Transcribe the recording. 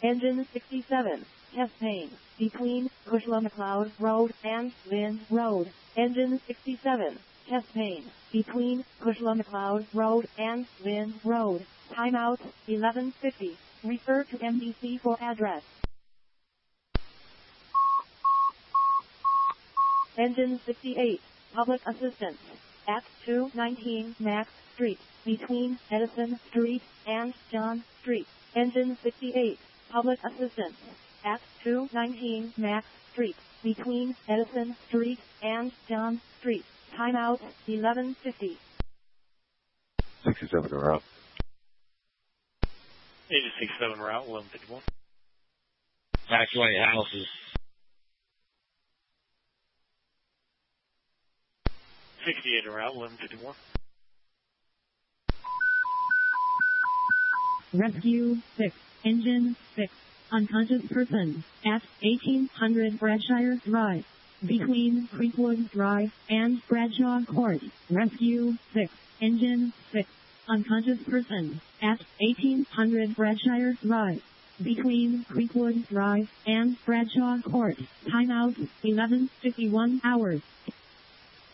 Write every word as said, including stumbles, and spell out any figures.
Engine sixty-seven, chest pain, between Cushla McLeod Road and Lynn Road. Engine sixty-seven, chest pain, between Cushla McLeod Road and Lynn Road. Timeout, eleven fifty. Refer to M D C for address. Engine sixty-eight, public assistance, at two nineteen Max Street, between Edison Street and John Street. Engine sixty-eight, public assistance, at two nineteen Max Street, between Edison Street and John Street. Timeout, eleven fifty. sixty-seven route. Engine sixty-seven route, eleven fifty-one. Evacuate houses. sixty-eight route, eleven fifty-one. Rescue six, Engine six, unconscious person, at eighteen hundred Bradshire Drive, between Creekwood Drive and Bradshaw Court. Rescue six, Engine six, unconscious person, at eighteen hundred Bradshire Drive, between Creekwood Drive and Bradshaw Court. Timeout, eleven fifty-one hours.